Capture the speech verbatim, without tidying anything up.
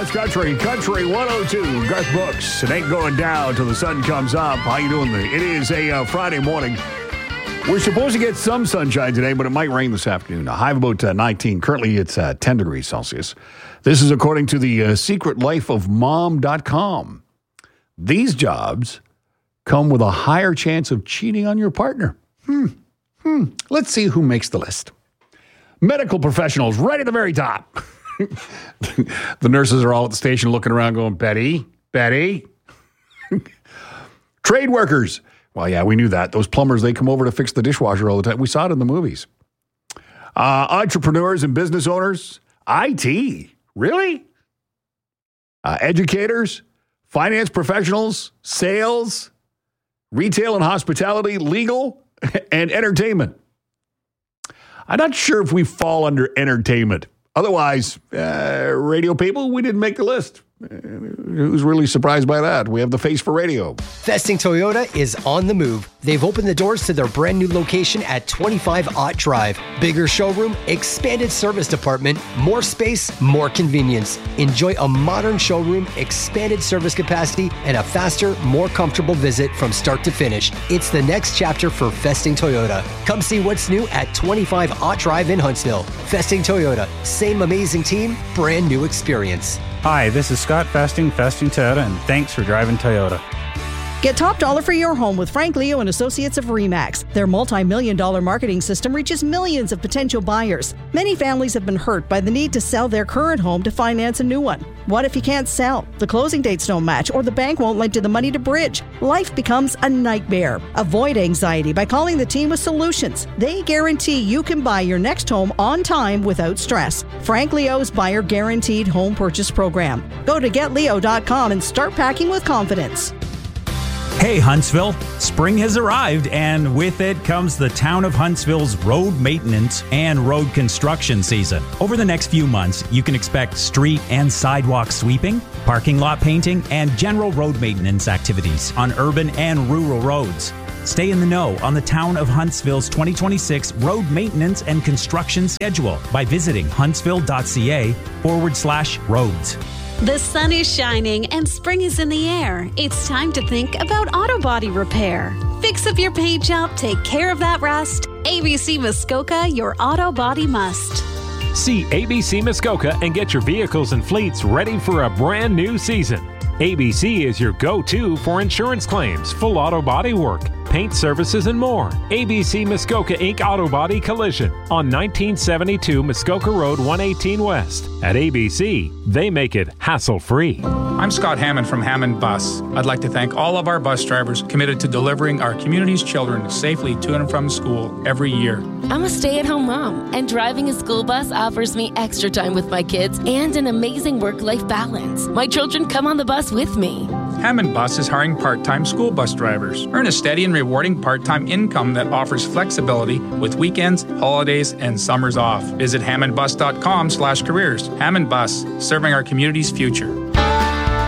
It's Country, Country one oh two. Garth Brooks. It ain't going down till the sun comes up. How you doing? It is a uh, Friday morning. We're supposed to get some sunshine today, but it might rain this afternoon. A high of about uh, nineteen. Currently, it's uh, ten degrees Celsius. This is according to the uh, secret life of mom dot com. These jobs come with a higher chance of cheating on your partner. Hmm. Hmm. Let's see who makes the list. Medical professionals, right at the very top. The nurses are all at the station looking around going, Betty, Betty. Trade workers. Well, yeah, we knew that. Those plumbers, they come over to fix the dishwasher all the time. We saw it in the movies. Uh, entrepreneurs and business owners. I T. Really? Uh, educators. Finance professionals. Sales. Retail and hospitality. Legal. And entertainment. I'm not sure if we fall under entertainment. Otherwise, uh, radio people, we didn't make the list. Uh, who's really surprised by that? We have the face for radio. Festing Toyota is on the move. They've opened the doors to their brand new location at twenty-five Ott Drive. Bigger showroom, expanded service department, more space, more convenience. Enjoy a modern showroom, expanded service capacity, and a faster, more comfortable visit from start to finish. It's the next chapter for Festing Toyota. Come see what's new at twenty-five Ott Drive in Huntsville. Festing Toyota, same amazing team, brand new experience. Hi, this is Scott Festing, Festing Toyota, and thanks for driving Toyota. Get top dollar for your home with Frank Leo and Associates of RE/MAX. Their multi-million dollar marketing system reaches millions of potential buyers. Many families have been hurt by the need to sell their current home to finance a new one. What if you can't sell? The closing dates don't match or the bank won't lend you the money to bridge. Life becomes a nightmare. Avoid anxiety by calling the team with solutions. They guarantee you can buy your next home on time without stress. Frank Leo's Buyer Guaranteed Home Purchase Program. Go to get leo dot com and start packing with confidence. Hey Huntsville, spring has arrived and with it comes the town of Huntsville's road maintenance and road construction season. Over the next few months, you can expect street and sidewalk sweeping, parking lot painting, and general road maintenance activities on urban and rural roads. Stay in the know on the town of Huntsville's twenty twenty-six road maintenance and construction schedule by visiting huntsville.ca forward slash roads. The sun is shining and spring is in the air. It's time to think about auto body repair. Fix up your paint job, take care of that rust. A B C Muskoka, your auto body must. See A B C Muskoka and get your vehicles and fleets ready for a brand new season. A B C is your go-to for insurance claims, full auto body work, paint services, and more. A B C Muskoka Incorporated Auto Body Collision on nineteen seventy-two Muskoka Road, one eighteen West. At A B C, they make it hassle-free. I'm Scott Hammond from Hammond Bus. I'd like to thank all of our bus drivers committed to delivering our community's children safely to and from school every year. I'm a stay-at-home mom, and driving a school bus offers me extra time with my kids and an amazing work-life balance. My children come on the bus with me. Hammond Bus is hiring part-time school bus drivers. Earn a steady and rewarding part-time income that offers flexibility with weekends, holidays, and summers off. Visit hammond bus dot com slash careers. Hammond Bus, serving our community's future.